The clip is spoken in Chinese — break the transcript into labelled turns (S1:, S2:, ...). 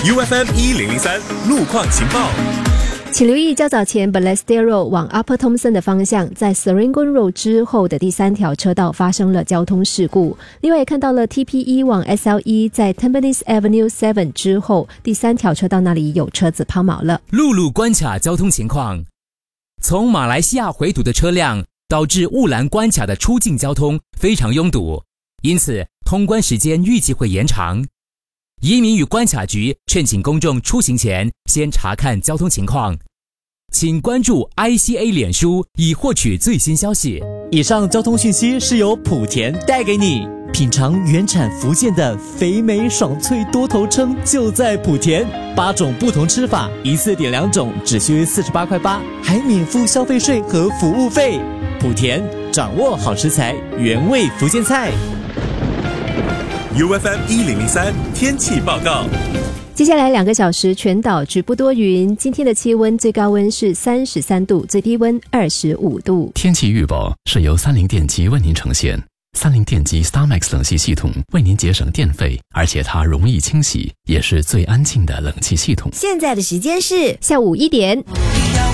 S1: UFM1003 路况情报。
S2: 请留意较早前 Balestier Road 往 Upper Thomson 的方向，在 Serangoon Road 之后的第3条车道发生了交通事故。另外也看到了 TPE 往 SLE 在 Tampines Avenue 7之后第3条车道那里有车子抛锚了。
S3: 陆路关卡交通情况，从马来西亚回堵的车辆导致雾兰关卡的出境交通非常拥堵，因此通关时间预计会延长。移民与关卡局劝请公众出行前先查看交通情况，请关注 ICA 脸书以获取最新消息。
S4: 以上交通讯息是由莆田带给你。品尝原产福建的肥美爽脆多头称就在莆田，8种不同吃法，一次点2种只需48块8，还免付消费税和服务费。莆田掌握好食材，原味福建菜。
S1: UFM1003 天气报告。
S2: 接下来2个小时全岛局部多云，今天的气温最高温是33度，最低温25度。
S5: 天气预报是由三菱电机为您呈现。三菱电机 StarMax 冷气系统为您节省电费，而且它容易清洗，也是最安静的冷气系统。
S6: 现在的时间是
S2: 下午1点。